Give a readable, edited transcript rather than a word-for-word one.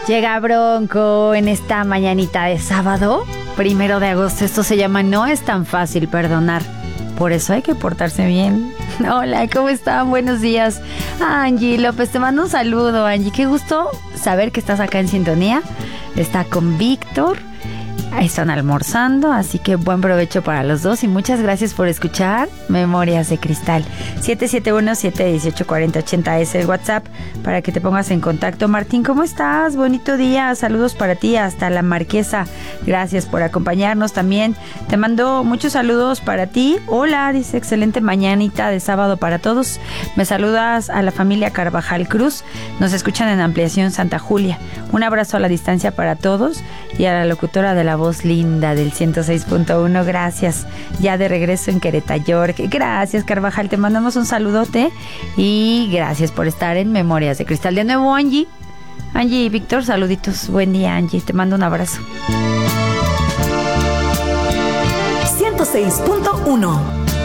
Llega Bronco en esta mañanita de sábado, 1 de agosto. Esto se llama No es tan fácil perdonar. Por eso hay que portarse bien. Hola, ¿cómo están? Buenos días. Angie López, te mando un saludo, Angie. Qué gusto saber que estás acá en sintonía. Está con Víctor. Están almorzando, así que buen provecho para los dos y muchas gracias por escuchar Memorias de Cristal. 771-718-4080 es el WhatsApp para que te pongas en contacto. Martín, ¿cómo estás? Bonito día, saludos para ti hasta La Marquesa. Gracias por acompañarnos también. Te mando muchos saludos para ti. Hola, dice, excelente mañanita de sábado para todos. Me saludas a la familia Carvajal Cruz. Nos escuchan en Ampliación Santa Julia. Un abrazo a la distancia para todos y a la locutora de la voz linda del 106.1, gracias. Ya de regreso en Querétaro, York. Gracias, Carvajal, te mandamos un saludote y gracias por estar en Memorias de Cristal. De nuevo, Angie y Víctor, saluditos. Buen día, Angie, te mando un abrazo. 106.1